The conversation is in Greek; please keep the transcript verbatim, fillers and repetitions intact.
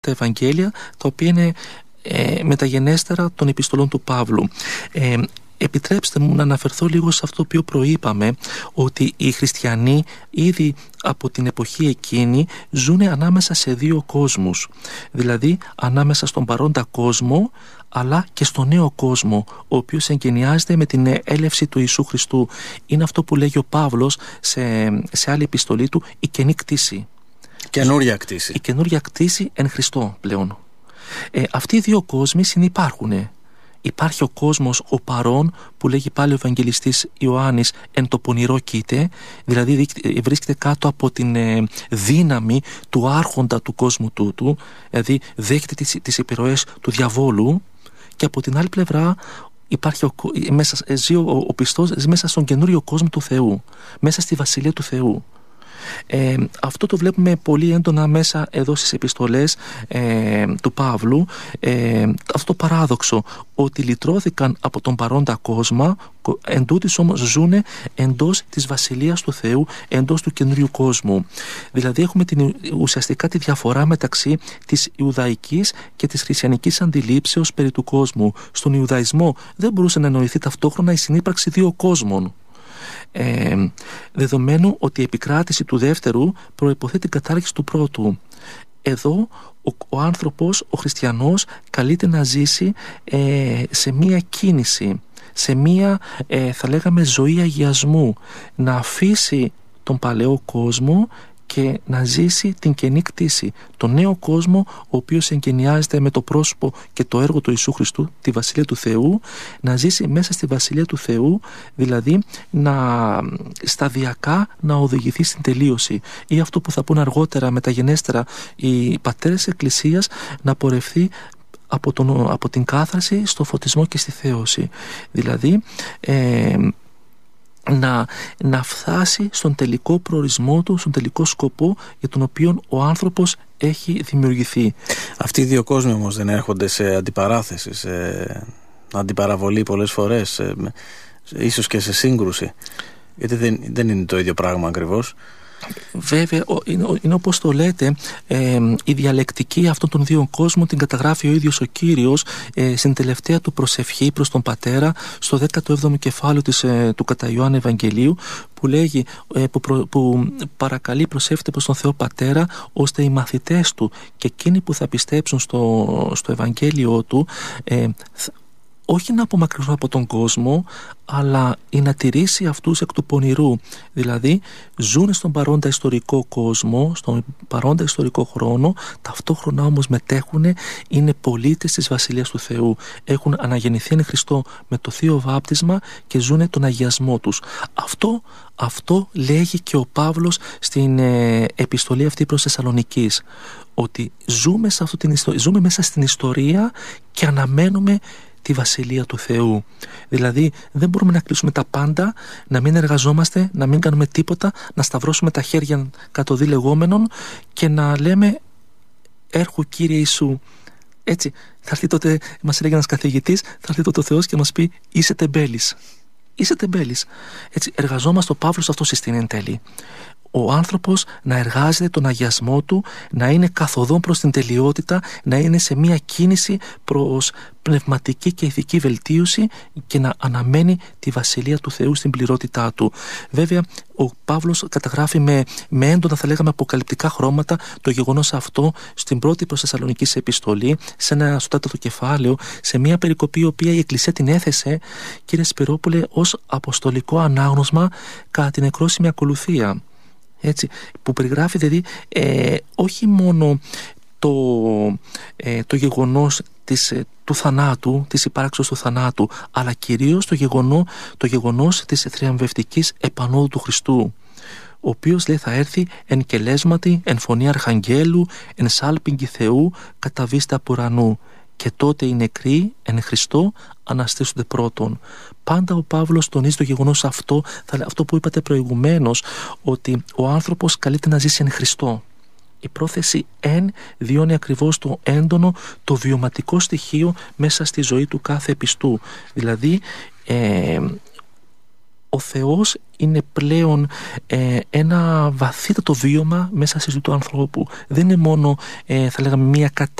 τα Ευαγγέλια, τα οποία είναι ε, μεταγενέστερα των επιστολών του Παύλου. Ε, Επιτρέψτε μου να αναφερθώ λίγο σε αυτό το οποίο προείπαμε, ότι οι χριστιανοί ήδη από την εποχή εκείνη ζουν ανάμεσα σε δύο κόσμους. Δηλαδή ανάμεσα στον παρόντα κόσμο, αλλά και στον νέο κόσμο, ο οποίος εγκαινιάζεται με την έλευση του Ιησού Χριστού. Είναι αυτό που λέγει ο Παύλος σε, σε άλλη επιστολή του, η καινή κτήση. Καινούρια κτήση. Η καινούρια κτήση εν Χριστώ πλέον. Ε, αυτοί οι δύο κόσμοι συνυπάρχουν. Υπάρχει ο κόσμος ο παρών, που λέγει πάλι ο Ευαγγελιστής Ιωάννης, εν το πονηρό κοίται, δηλαδή βρίσκεται κάτω από την ε, δύναμη του άρχοντα του κόσμου τούτου, δηλαδή δέχεται τις, τις επιρροές του διαβόλου, και από την άλλη πλευρά υπάρχει ο, μέσα, ζει ο, ο πιστός μέσα στον καινούριο κόσμο του Θεού, μέσα στη βασιλεία του Θεού. Ε, αυτό το βλέπουμε πολύ έντονα μέσα εδώ στις επιστολές ε, του Παύλου, ε, αυτό το παράδοξο ότι λυτρώθηκαν από τον παρόντα κόσμο, εν τούτοις όμως ζουν εντός της βασιλείας του Θεού, εντός του καινούριου κόσμου. Δηλαδή έχουμε την, ουσιαστικά τη διαφορά μεταξύ της Ιουδαϊκής και της χριστιανικής αντιλήψεως περί του κόσμου. Στον Ιουδαϊσμό δεν μπορούσε να εννοηθεί ταυτόχρονα η συνύπαρξη δύο κόσμων, Ε, δεδομένου ότι η επικράτηση του δεύτερου προϋποθέτει την κατάργηση του πρώτου. Εδώ ο, ο άνθρωπος, ο χριστιανός, καλείται να ζήσει ε, σε μία κίνηση, σε μία ε, θα λέγαμε ζωή αγιασμού, να αφήσει τον παλαιό κόσμο και να ζήσει την καινή κτήση, τον νέο κόσμο, ο οποίος εγκαινιάζεται με το πρόσωπο και το έργο του Ιησού Χριστού, τη Βασιλεία του Θεού, να ζήσει μέσα στη Βασιλεία του Θεού, δηλαδή να σταδιακά να οδηγηθεί στην τελείωση, ή αυτό που θα πούν αργότερα μεταγενέστερα οι πατέρες Εκκλησίας, να πορευθεί από, τον, από την κάθαρση στο φωτισμό και στη θέωση. Δηλαδή ε, Να, να φτάσει στον τελικό προορισμό του, στον τελικό σκοπό για τον οποίο ο άνθρωπος έχει δημιουργηθεί. Αυτοί οι δύο κόσμοι όμως δεν έρχονται σε αντιπαράθεση, σε αντιπαραβολή πολλές φορές, σε, ίσως και σε σύγκρουση, γιατί δεν, δεν είναι το ίδιο πράγμα ακριβώς. Βέβαια, είναι, είναι όπως το λέτε, ε, η διαλεκτική αυτών των δύο κόσμων την καταγράφει ο ίδιος ο Κύριος ε, στην τελευταία του προσευχή προς τον Πατέρα, στο δέκατο έβδομο κεφάλαιο της, ε, του κατά Ιωάννη Ευαγγελίου, που λέγει, ε, που, προ, που παρακαλεί, προσεύχεται προς τον Θεό Πατέρα, ώστε οι μαθητές του και εκείνοι που θα πιστέψουν στο, στο Ευαγγέλιο του, ε, όχι να απομακρυνθούν από τον κόσμο, αλλά ή να τηρήσει αυτούς εκ του πονηρού. Δηλαδή ζουν στον παρόντα ιστορικό κόσμο, στον παρόντα ιστορικό χρόνο, ταυτόχρονα όμως μετέχουν, είναι πολίτες της Βασιλείας του Θεού. Έχουν αναγεννηθεί εν Χριστώ με το Θείο Βάπτισμα και ζουν τον αγιασμό τους. Αυτό, αυτό λέγει και ο Παύλος στην ε, επιστολή αυτή προς Θεσσαλονικής, ότι ζούμε, σε αυτή την ιστορία, ζούμε μέσα στην ιστορία και αναμένουμε τη Βασιλεία του Θεού. Δηλαδή δεν μπορούμε να κλείσουμε τα πάντα, να μην εργαζόμαστε, να μην κάνουμε τίποτα, να σταυρώσουμε τα χέρια κατοδύ λεγόμενων και να λέμε έρχου Κύριε Ιησού. Έτσι θα έρθει τότε, μας έλεγε ένας καθηγητής, θα έρθει τότε ο Θεός και μας πει είσαι τεμπέλης. Είσαι τεμπέλης. Έτσι εργαζόμαστε, ο Παύλος αυτό συστήνει εν τέλει. Ο άνθρωπος να εργάζεται τον αγιασμό του, να είναι καθοδόν προς την τελειότητα, να είναι σε μια κίνηση προς πνευματική και ηθική βελτίωση και να αναμένει τη Βασιλεία του Θεού στην πληρότητά του. Βέβαια, ο Παύλος καταγράφει με, με έντονα, θα λέγαμε, αποκαλυπτικά χρώματα το γεγονός αυτό στην πρώτη προς Θεσσαλονικής επιστολή, σε ένα στο τέταρτο κεφάλαιο, σε μια περικοπή η οποία η Εκκλησία την έθεσε, κύριε Σπυρόπουλε, ως αποστολικό ανάγνωσμα κατά την εκρόσιμη ακολουθία. Έτσι, που περιγράφει δηλαδή ε, όχι μόνο το, ε, το γεγονός της, ε, του θανάτου, της υπάρξεως του θανάτου, αλλά κυρίως το, γεγονό, το γεγονός της θριαμβευτικής επανόδου του Χριστού, ο οποίος λέει θα έρθει εν κελέσματι, εν φωνή αρχαγγέλου, εν σάλπιγγι Θεού, κατά βίστα από ουρανού. Και τότε οι νεκροί εν Χριστώ αναστήσονται πρώτον. Πάντα ο Παύλος τονίζει το γεγονός αυτό, αυτό που είπατε προηγουμένως, ότι ο άνθρωπος καλείται να ζήσει εν Χριστώ. Η πρόθεση εν βιώνει ακριβώς το έντονο, το βιωματικό στοιχείο μέσα στη ζωή του κάθε πιστού. Δηλαδή, ε, ο Θεός είναι πλέον ε, ένα βαθύτατο βίωμα μέσα στη ζωή του ανθρώπου. Δεν είναι μόνο, ε, θα λέγαμε, μία κατάσταση